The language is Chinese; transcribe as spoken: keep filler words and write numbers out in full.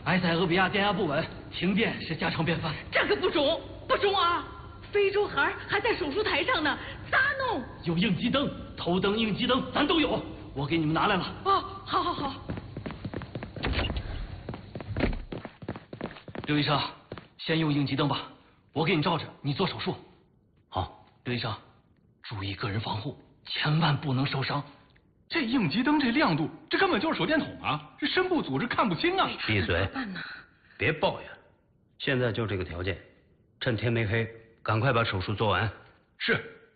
埃塞俄比亚电压不稳，停电是家常便饭。 这可不中，不中啊！非洲孩儿还在手术台上呢，咋弄？ 有应急灯，头灯、应急灯咱都有，我给你们拿来了。 哦，好好好。 刘医生，先用应急灯吧，我给你照着，你做手术。好，刘医生，注意个人防护，千万不能受伤。 这应急灯这亮度，这根本就是手电筒啊！这深部组织看不清啊！ 闭嘴，别抱怨了。现在就这个条件，趁天没黑，赶快把手术做完。 是。